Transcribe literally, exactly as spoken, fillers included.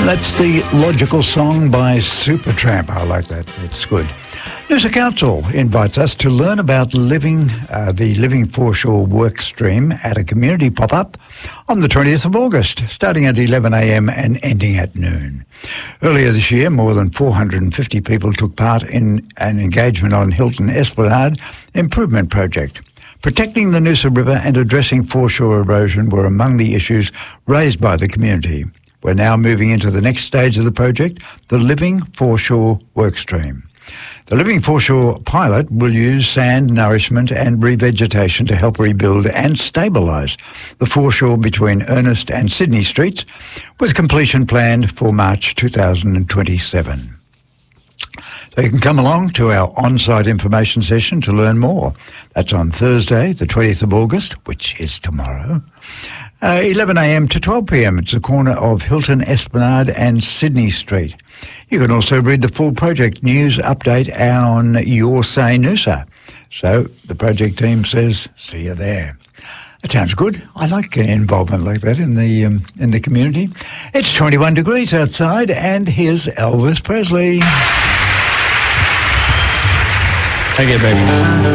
That's the Logical Song by Supertramp. I like that. It's good. Noosa Council invites us to learn about living uh, the Living Foreshore work stream at a community pop-up on the twentieth of August, starting at eleven a m and ending at noon. Earlier this year, more than four hundred fifty people took part in an engagement on Hilton Esplanade Improvement Project. Protecting the Noosa River and addressing foreshore erosion were among the issues raised by the community. We're now moving into the next stage of the project, the Living Foreshore workstream. The Living Foreshore pilot will use sand nourishment and revegetation to help rebuild and stabilise the foreshore between Ernest and Sydney Streets, with completion planned for March two thousand twenty-seven. So you can come along to our on-site information session to learn more. That's on Thursday, the twentieth of August, which is tomorrow, uh, eleven a m to twelve p m. It's the corner of Hilton Esplanade and Sydney Street. You can also read the full project news update on Your Say Noosa. So the project team says, see you there. It sounds good. I like uh, involvement like that in the um, in the community. It's twenty-one degrees outside, and here's Elvis Presley. Take it, baby.